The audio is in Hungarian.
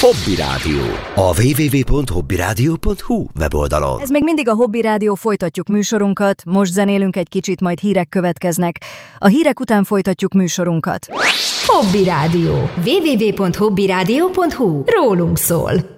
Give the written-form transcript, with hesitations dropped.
Hobby Rádió. A www.hobbyradio.hu weboldalon. Ez még mindig a Hobby Rádió, folytatjuk műsorunkat. Most zenélünk egy kicsit, majd hírek következnek. A hírek után folytatjuk műsorunkat. Hobby Rádió. www.hobbyradio.hu. Rólunk szól.